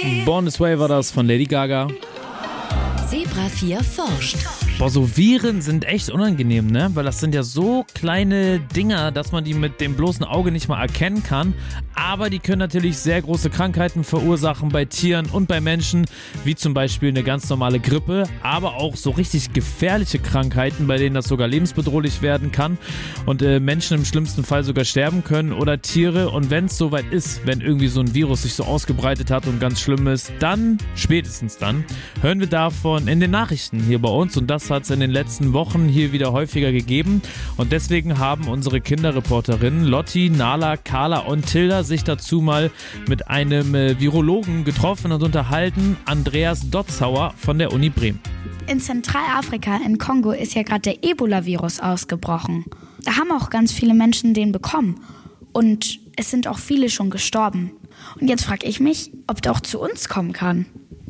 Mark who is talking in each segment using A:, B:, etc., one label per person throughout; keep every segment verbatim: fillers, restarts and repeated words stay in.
A: Born This Way war das von Lady Gaga.
B: Zebra vier forscht.
A: Boah, so Viren sind echt unangenehm, ne? Weil das sind ja so kleine Dinger, dass man die mit dem bloßen Auge nicht mal erkennen kann. Aber die können natürlich sehr große Krankheiten verursachen bei Tieren und bei Menschen, wie zum Beispiel eine ganz normale Grippe, aber auch so richtig gefährliche Krankheiten, bei denen das sogar lebensbedrohlich werden kann und äh, Menschen im schlimmsten Fall sogar sterben können oder Tiere. Und wenn es soweit ist, wenn irgendwie so ein Virus sich so ausgebreitet hat und ganz schlimm ist, dann, spätestens dann, hören wir davon in den Nachrichten hier bei uns, und das hat es in den letzten Wochen hier wieder häufiger gegeben, und deswegen haben unsere Kinderreporterinnen Lotti, Nala, Carla und Tilda sich dazu mal mit einem äh, Virologen getroffen und unterhalten, Andreas Dotzauer von der Uni Bremen.
C: In Zentralafrika, in Kongo, ist ja gerade der Ebola-Virus ausgebrochen. Da haben auch ganz viele Menschen den bekommen, und es sind auch viele schon gestorben. Und jetzt frage ich mich, ob der auch zu uns kommen kann.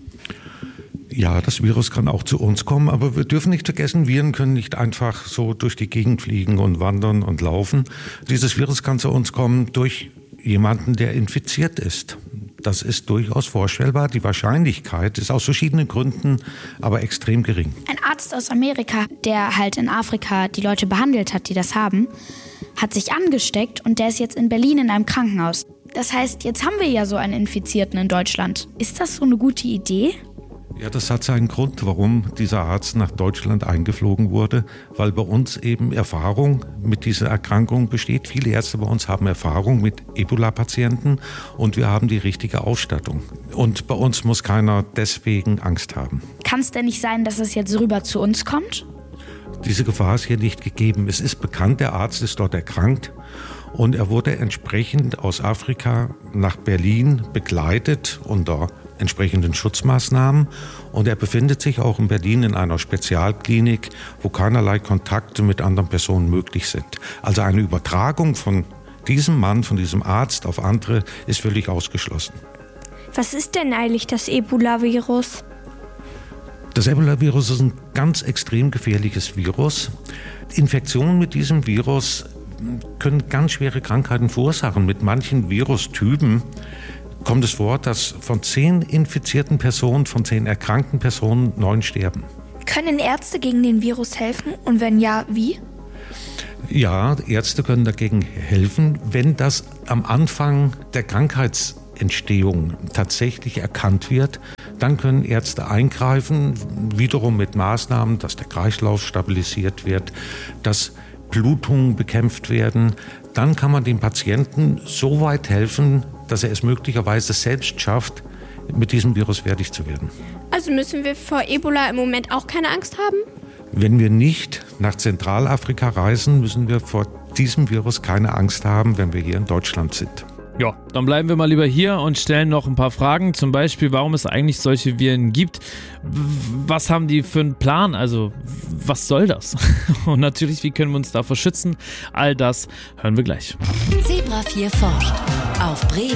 D: Ja, das Virus kann auch zu uns kommen, aber wir dürfen nicht vergessen, Viren können nicht einfach so durch die Gegend fliegen und wandern und laufen. Dieses Virus kann zu uns kommen durch jemanden, der infiziert ist. Das ist durchaus vorstellbar. Die Wahrscheinlichkeit ist aus verschiedenen Gründen aber extrem gering.
C: Ein Arzt aus Amerika, der halt in Afrika die Leute behandelt hat, die das haben, hat sich angesteckt, und der ist jetzt in Berlin in einem Krankenhaus. Das heißt, jetzt haben wir ja so einen Infizierten in Deutschland. Ist das so eine gute Idee?
D: Ja, das hat seinen Grund, warum dieser Arzt nach Deutschland eingeflogen wurde, weil bei uns eben Erfahrung mit dieser Erkrankung besteht. Viele Ärzte bei uns haben Erfahrung mit Ebola-Patienten, und wir haben die richtige Ausstattung. Und bei uns muss keiner deswegen Angst haben.
C: Kann es denn nicht sein, dass es jetzt rüber zu uns kommt?
D: Diese Gefahr ist hier nicht gegeben. Es ist bekannt, der Arzt ist dort erkrankt, und er wurde entsprechend aus Afrika nach Berlin begleitet unter entsprechenden Schutzmaßnahmen, und er befindet sich auch in Berlin in einer Spezialklinik, wo keinerlei Kontakte mit anderen Personen möglich sind. Also eine Übertragung von diesem Mann, von diesem Arzt auf andere ist völlig ausgeschlossen.
E: Was ist denn eigentlich das Ebola-Virus?
D: Das Ebola-Virus ist ein ganz extrem gefährliches Virus. Infektionen mit diesem Virus können ganz schwere Krankheiten verursachen. Mit manchen Virustypen kommt es vor, dass von zehn infizierten Personen, von zehn erkrankten Personen, neun sterben.
E: Können Ärzte gegen den Virus helfen? Und wenn ja, wie?
D: Ja, Ärzte können dagegen helfen, wenn das am Anfang der Krankheitsentstehung tatsächlich erkannt wird. Dann können Ärzte eingreifen, wiederum mit Maßnahmen, dass der Kreislauf stabilisiert wird, dass Blutungen bekämpft werden. Dann kann man dem Patienten so weit helfen, dass er es möglicherweise selbst schafft, mit diesem Virus fertig zu werden.
E: Also müssen wir vor Ebola im Moment auch keine Angst haben?
D: Wenn wir nicht nach Zentralafrika reisen, müssen wir vor diesem Virus keine Angst haben, wenn wir hier in Deutschland sind.
A: Ja, dann bleiben wir mal lieber hier und stellen noch ein paar Fragen. Zum Beispiel, warum es eigentlich solche Viren gibt. Was haben die für einen Plan? Also, was soll das? Und natürlich, wie können wir uns davor schützen? All das hören wir gleich.
B: Zebra vier forscht. Auf Bremen.